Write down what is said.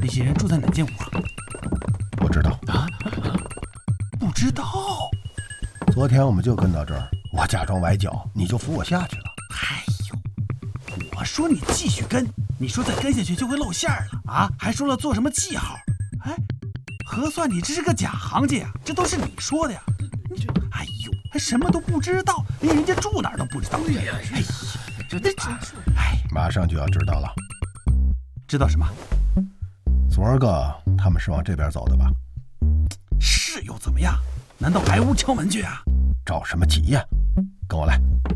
那些人住在哪间屋啊？ 不知道啊？不知道。 昨天我们就跟到这儿，我假装崴脚，你就扶我下去了。 哎呦，我说你继续跟，你说再跟下去就会露馅了啊，还说了做什么记号。哎，核算你这是个假行家呀，这都是你说的呀。你这，哎呦，还什么都不知道，连人家住哪儿都不知道。 对呀， 哎呀，这哎， 马上就要知道了。 知道什么？ 昨儿个他们是往这边走的吧？ 是又怎么样？难道挨屋敲门去啊？ 着什么急呀？跟我来。